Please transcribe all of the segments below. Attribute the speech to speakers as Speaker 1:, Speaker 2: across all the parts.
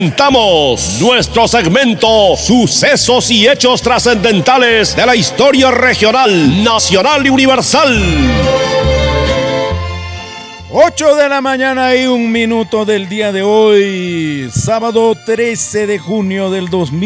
Speaker 1: Presentamos nuestro segmento Sucesos y Hechos Trascendentales de la Historia Regional, Nacional y Universal.
Speaker 2: 8 de la mañana y 1 minuto del día de hoy, sábado 13 de junio del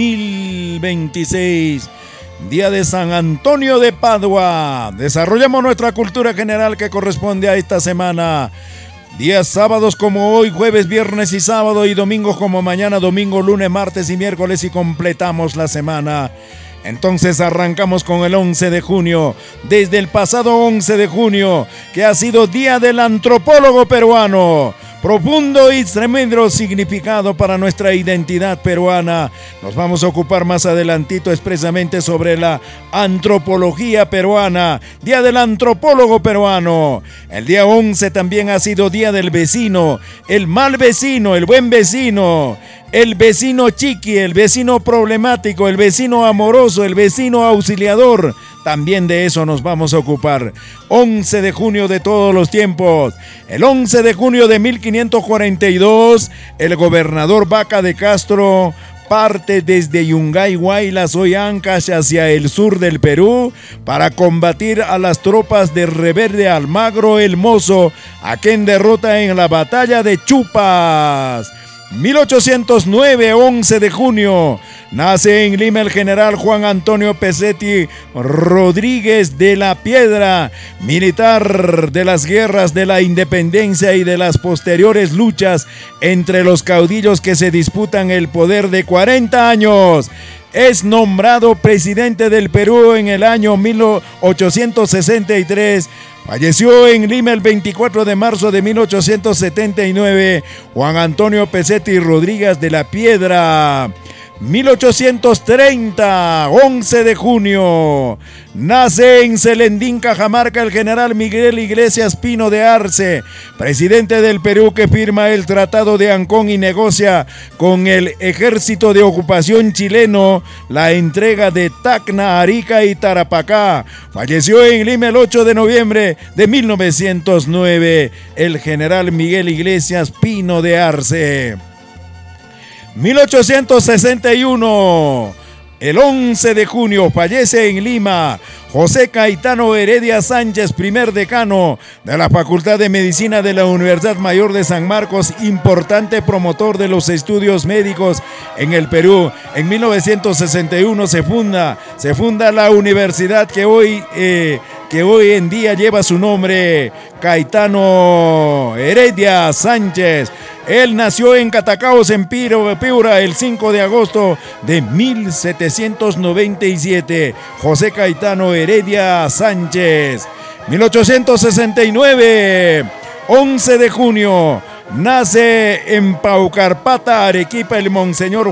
Speaker 2: 2026, día de San Antonio de Padua. Desarrollamos nuestra cultura general que corresponde a esta semana. Días sábados como hoy, jueves, viernes y sábado, y domingos como mañana, domingo, lunes, martes y miércoles, y completamos la semana. Entonces arrancamos con el 11 de junio, desde el pasado 11 de junio, que ha sido Día del Antropólogo Peruano. Profundo y tremendo significado para nuestra identidad peruana. Nos vamos a ocupar más adelantito expresamente sobre la antropología peruana. Día del Antropólogo Peruano. El día 11 también ha sido Día del Vecino, el mal vecino, el buen vecino, el vecino chiqui, el vecino problemático, el vecino amoroso, el vecino auxiliador. También de eso nos vamos a ocupar. 11 de junio de todos los tiempos. El 11 de junio de 1542, el gobernador Vaca de Castro parte desde Yungay, Huaylas, hoy Ancash, hacia el sur del Perú para combatir a las tropas de Reverde Almagro el Mozo, a quien derrota en la batalla de Chupas. 1809, 11 de junio, nace en Lima el general Juan Antonio Pesetti Rodríguez de la Piedra, militar de las guerras de la independencia y de las posteriores luchas entre los caudillos que se disputan el poder de 40 años. Es nombrado presidente del Perú en el año 1863. Falleció en Lima el 24 de marzo de 1879, Juan Antonio Pesetti Rodríguez de la Piedra. 1830, 11 de junio, nace en Celendín, Cajamarca, el general Miguel Iglesias Pino de Arce, presidente del Perú, que firma el Tratado de Ancón y negocia con el Ejército de Ocupación chileno la entrega de Tacna, Arica y Tarapacá. Falleció en Lima el 8 de noviembre de 1909, el general Miguel Iglesias Pino de Arce. 1861, el 11 de junio, fallece en Lima José Caetano Heredia Sánchez, primer decano de la Facultad de Medicina de la Universidad Mayor de San Marcos, importante promotor de los estudios médicos en el Perú. En 1961 se funda la universidad que hoy en día lleva su nombre, Caetano Heredia Sánchez. Él nació en Catacaos, en Piura, el 5 de agosto de 1797. José Caetano Heredia Sánchez. 1869, 11 de junio, nace en Paucarpata, Arequipa, el monseñor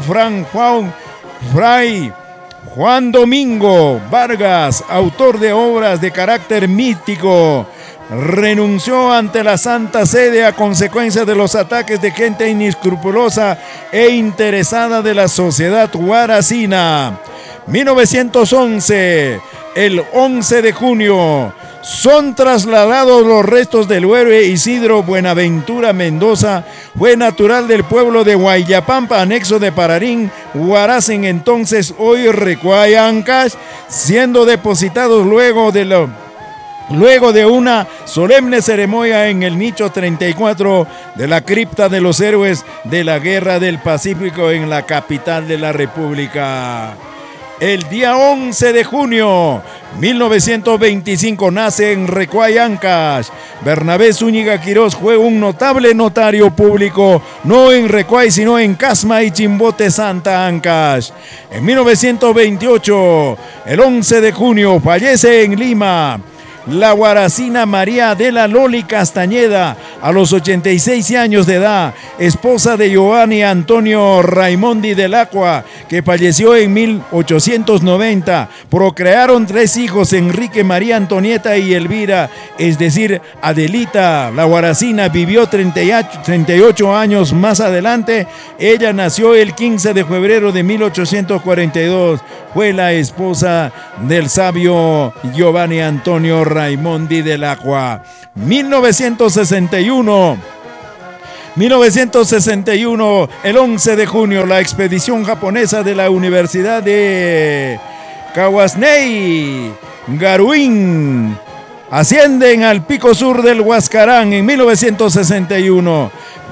Speaker 2: Fray Juan Domingo Vargas, autor de obras de carácter místico. Renunció ante la Santa Sede a consecuencia de los ataques de gente inescrupulosa e interesada de la sociedad guaracina. 1911, el 11 de junio, son trasladados los restos del héroe Isidro Buenaventura Mendoza. Fue natural del pueblo de Guayapampa, anexo de Pararín, Huaracen, entonces hoy Recuay, Ancash, siendo depositados luego de una solemne ceremonia en el nicho 34 de la cripta de los héroes de la Guerra del Pacífico en la capital de la República. El día 11 de junio, 1925, nace en Recuay, Ancash. Bernabé Zúñiga Quirós fue un notable notario público, no en Recuay, sino en Casma y Chimbote, Santa Ancash. En 1928, el 11 de junio, fallece en Lima la guaracina María Adela Loli Castañeda, a los 86 años de edad, esposa de Giovanni Antonio Raimondi del Acua, que falleció en 1890. Procrearon 3 hijos, Enrique, María Antonieta y Elvira, es decir, Adelita. La guaracina vivió 38 años más adelante. Ella nació el 15 de febrero de 1842. Fue la esposa del sabio Giovanni Antonio Raimondi del Acua. 1961, 1961, el 11 de junio, la expedición japonesa de la Universidad de Kawasnei, Garuin, ascienden al pico sur del Huascarán en 1961.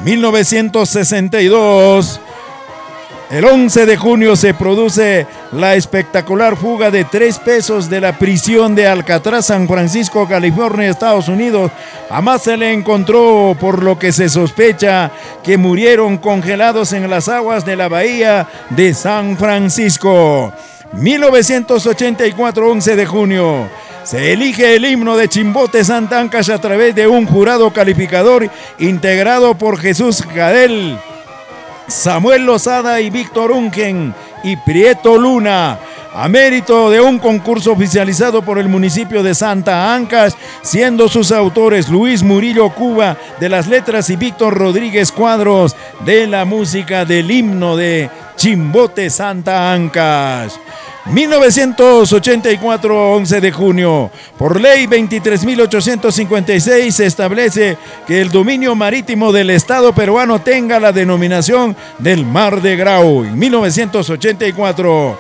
Speaker 2: 1962, el 11 de junio se produce la espectacular fuga de 3 pesos de la prisión de Alcatraz, San Francisco, California, Estados Unidos. Jamás se le encontró, por lo que se sospecha que murieron congelados en las aguas de la bahía de San Francisco. 1984, 11 de junio. Se elige el himno de Chimbote Santa Ancash a través de un jurado calificador integrado por Jesús Gadel, Samuel Lozada y Víctor Ungen y Prieto Luna, a mérito de un concurso oficializado por el municipio de Santa Ancash, siendo sus autores Luis Murillo Cuba de las letras y Víctor Rodríguez Cuadros de la música del himno de Chimbote Santa Ancash. 1984, 11 de junio, por ley 23.856 se establece que el dominio marítimo del Estado peruano tenga la denominación del Mar de Grau. En 1984,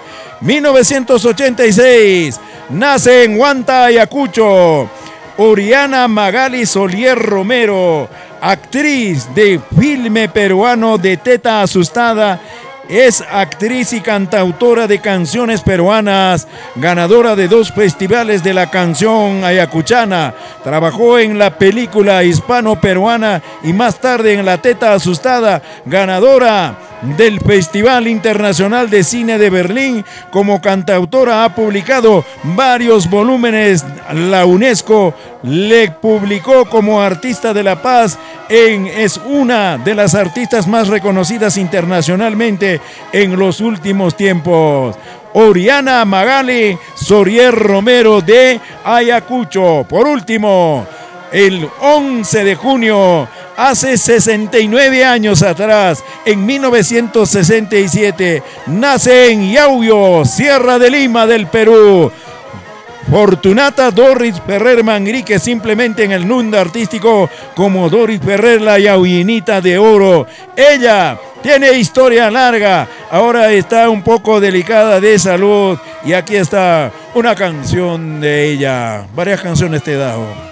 Speaker 2: 1986, nace en Huanta, Ayacucho, Oriana Magali Solier Romero, actriz de filme peruano de Teta Asustada. Es actriz y cantautora de canciones peruanas, ganadora de 2 festivales de la canción ayacuchana. Trabajó en la película hispano-peruana y más tarde en La Teta Asustada, ganadora del Festival Internacional de Cine de Berlín. Como cantautora ha publicado varios volúmenes. La UNESCO le publicó como artista de la paz. Es una de las artistas más reconocidas internacionalmente en los últimos tiempos. Oriana Magali Solier Romero de Ayacucho. Por último, el 11 de junio, hace 69 años atrás, en 1967, nace en Yauyos, Sierra de Lima del Perú, Fortunata Doris Ferrer Manrique, simplemente en el mundo artístico como Doris Ferrer, la Yauyinita de Oro. Ella tiene historia larga, ahora está un poco delicada de salud y aquí está una canción de ella. Varias canciones te he dado.